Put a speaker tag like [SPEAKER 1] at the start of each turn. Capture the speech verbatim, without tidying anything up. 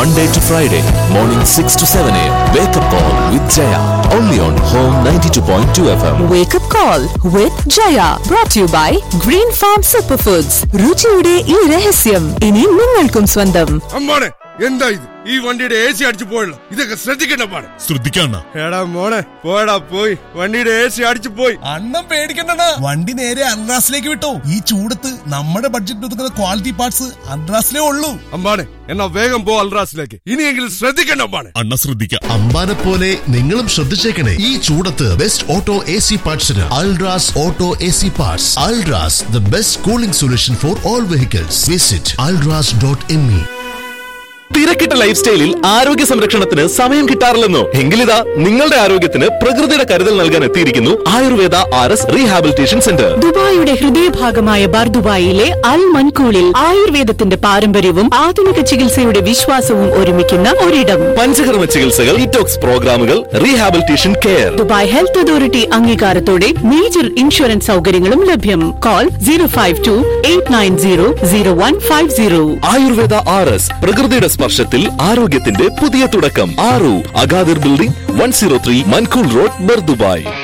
[SPEAKER 1] Monday to Friday, morning six to seven a.m. Wake up call with Jaya. Only on Home ninety-two point two F M.
[SPEAKER 2] Wake up call with Jaya. Brought to you by Green Farm Superfoods. രുചിയുടെ ഈ രഹസ്യം ഇനി നിങ്ങൾക്കും സ്വന്തം.
[SPEAKER 3] അമ്മാനെ എന്താ ഇത്? ഈ വണ്ടിയുടെ എ സി അടിച്ചു പോയല്ലോ. ഇതൊക്കെ ശ്രദ്ധിക്കണ്ട പാടെ.
[SPEAKER 4] ശ്രദ്ധിക്കണ്ട.
[SPEAKER 3] എടാ മോനെ പോടാ പോയി. വണ്ടിയുടെ എ സി അടിച്ചു പോയി.
[SPEAKER 4] അണ്ണം പേടിക്കണ്ട. വണ്ടി നേരെ അൺറാസിലേക്ക് വിട്ടോ. ഈ ചൂടത്ത് നമ്മുടെ ബഡ്ജറ്റ് ഒതുക്കുന്ന ക്വാളിറ്റി പാർട്സ് അൺറാസിലേ ഉള്ളൂ.
[SPEAKER 3] അമ്പാനെ എന്നാ വേഗം പോ അൾട്രാസിലേക്ക്. ഇനിയെങ്കിലും ശ്രദ്ധിക്കണ്ട അമ്പാനെ.
[SPEAKER 4] അണ്ണ ശ്രദ്ധിക്കാം.
[SPEAKER 5] അമ്പാനെ പോലെ നിങ്ങളും ശ്രദ്ധിച്ചേക്കണേ. ഈ ചൂടത്ത് best auto A C പാർട്സിന് Ultras auto A C parts. Ultras the best cooling solution for all vehicles. Visit Ultras dot M E.
[SPEAKER 1] തിരക്കിട്ട ലൈഫ് സ്റ്റൈലിൽ ആരോഗ്യ സംരക്ഷണത്തിന് സമയം കിട്ടാറില്ലെന്നോ? എങ്കിലിതാ നിങ്ങളുടെ ആരോഗ്യത്തിന് പ്രകൃതിയുടെ കരുതൽ നൽകാൻ എത്തിയിരിക്കുന്നു Ayurveda R S rehabilitation centre.
[SPEAKER 2] ദുബായിയുടെ ഹൃദയഭാഗമായ ബർദുബായിലെ അൽ മൻകൂളിൽ ആയുർവേദത്തിന്റെ പാരമ്പര്യവും ആധുനിക ചികിത്സയുടെ വിശ്വാസവും ഒരുമിക്കുന്ന ഒരിടം.
[SPEAKER 1] പഞ്ചകർമ്മ ചികിത്സകൾ, ഡീറ്റോക്സ് പ്രോഗ്രാമുകൾ, rehabilitation care,
[SPEAKER 2] Dubai health authority അംഗീകാരത്തോടെ major insurance സൗകര്യങ്ങളും ലഭ്യം. Call zero five to eight nine zero zero one five zero.
[SPEAKER 1] Ayurveda R S, പ്രകൃതിയുടെ സ്പർശത്തിൽ ആരോഗ്യത്തിന്റെ പുതിയ തുടക്കം. ആറു Agadir building, one zero three Mankhool road, Bur Dubai.